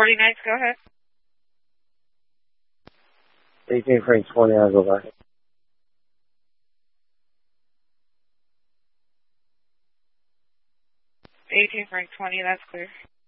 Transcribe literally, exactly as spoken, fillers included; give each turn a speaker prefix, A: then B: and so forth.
A: forty-ninth, go ahead.
B: eighteen Frank twenty, I'll go back.
A: eighteen Frank twenty, that's clear.